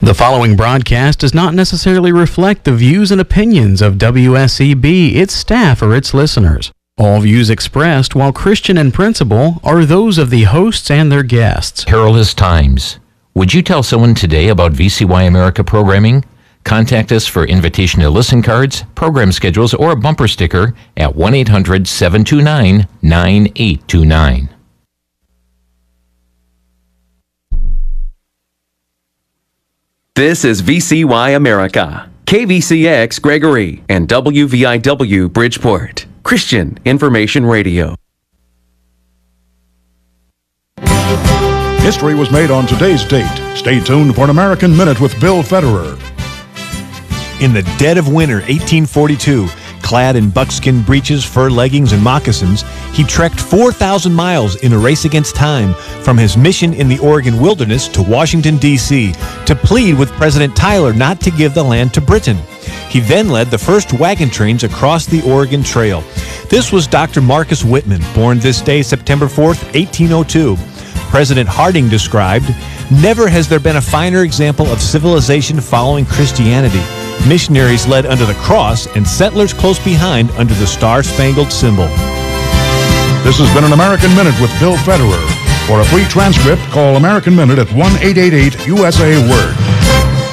The following broadcast does not necessarily reflect the views and opinions of WSEB, its staff, or its listeners. All views expressed, while Christian in principle, are those of the hosts and their guests. Perilous times. Would you tell someone today about VCY America programming? Contact us for invitation to listen cards, program schedules, or a bumper sticker at 1-800-729-9829. This is VCY America, KVCX Gregory, and WVIW Bridgeport, Christian Information Radio. History was made on today's date. Stay tuned for an American Minute with Bill Federer. In the dead of winter, 1842, clad in buckskin breeches, fur leggings, and moccasins, he trekked 4,000 miles in a race against time from his mission in the Oregon wilderness to Washington, D.C., to plead with President Tyler not to give the land to Britain. He then led the first wagon trains across the Oregon Trail. This was Dr. Marcus Whitman, born this day, September 4th, 1802. President Harding described, "Never has there been a finer example of civilization following Christianity. Missionaries led under the cross and settlers close behind under the star-spangled symbol." This has been an American Minute with Bill Federer. For a free transcript, call American Minute at 1-888-USA-WORD.